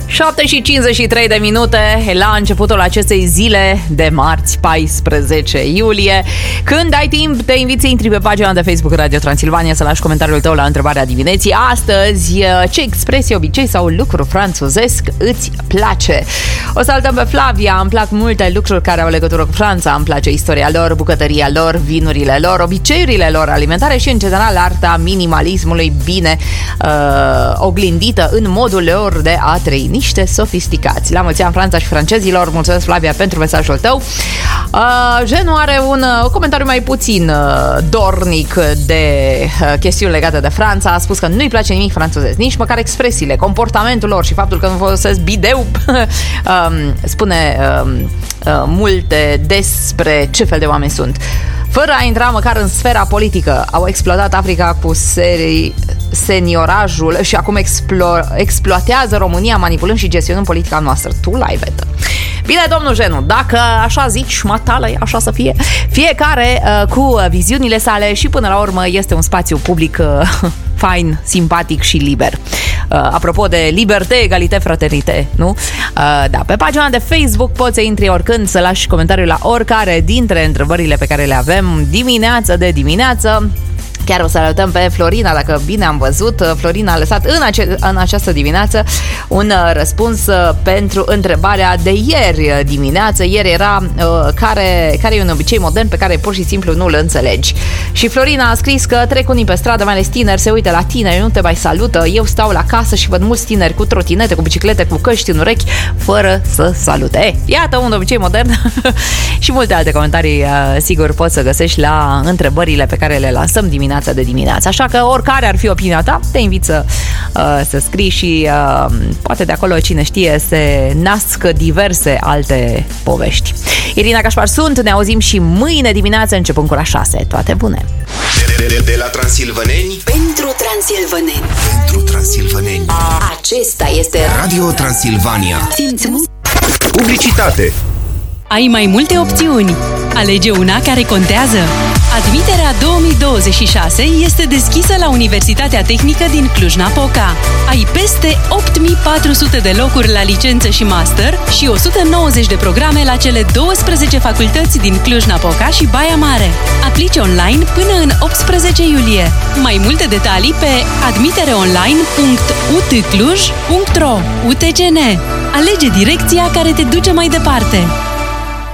7 și 53 de minute la începutul acestei zile de marți, 14 iulie. Când ai timp, te invit să intri pe pagina de Facebook Radio Transilvania să lași comentariul tău la întrebarea dimineții. Astăzi, ce expresie, obicei sau lucru franțuzesc îți place? O saltăm pe Flavia. Îmi plac multe lucruri care au legătură cu Franța. Îmi place istoria lor, bucătăria lor, vinurile lor, obiceiurile lor alimentare și, în general, arta minimalismului bine oglindită în modul lor de a trăi. Niște sofisticați. La mulți ani Franța și francezilor. Mulțumesc, Flavia, pentru mesajul tău. Genu are un comentariu mai puțin dornic de chestiuni legate de Franța. A spus că nu-i place nimic franțuzesc, nici măcar expresiile, comportamentul lor și faptul că nu folosesc bideu. Spune multe despre ce fel de oameni sunt. Fără a intra măcar în sfera politică, au exploatat Africa cu seniorajul și acum exploatează România manipulând și gestionând politica noastră. Tu l-ai vetă. Bine, domnul Genu, dacă așa zici, matală, așa să fie. Fiecare cu viziunile sale și până la urmă este un spațiu public fain, simpatic și liber. Apropo de liberté, egalité, fraternité, nu? Da, pe pagina de Facebook poți să intri oricând, să lași comentariul la oricare dintre întrebările pe care le avem dimineață de dimineață. Chiar o să arătăm pe Florina, dacă bine am văzut. Florina a lăsat în această dimineață un răspuns pentru întrebarea de ieri dimineață. Ieri era care e un obicei modern pe care pur și simplu nu îl înțelegi. Și Florina a scris că trec unii pe stradă, mai ales tineri, se uită la tineri, nu te mai salută. Eu stau la casă și văd mulți tineri cu trotinete, cu biciclete, cu căști în urechi, fără să salute. Iată un obicei modern. Și multe alte comentarii, sigur, poți să găsești la întrebările pe care le lansăm dimineața de dimineață. Așa că oricare ar fi opinia ta, te invit să scrii și poate de acolo, cine știe, se nasc diverse alte povești. Irina Cașpar sunt, ne auzim și mâine dimineață începând cu la 6. Toate bune! De la transilvăneni pentru transilvăneni. Pentru transilvăneni. Acesta este Radio Transilvania. Simți Publicitate. Ai mai multe opțiuni. Alege una care contează. Admiterea 2026 este deschisă la Universitatea Tehnică din Cluj-Napoca. Ai peste 8400 de locuri la licență și master și 190 de programe la cele 12 facultăți din Cluj-Napoca și Baia Mare. Aplici online până în 18 iulie. Mai multe detalii pe admitereonline.utcluj.ro. UTCN. Alege direcția care te duce mai departe.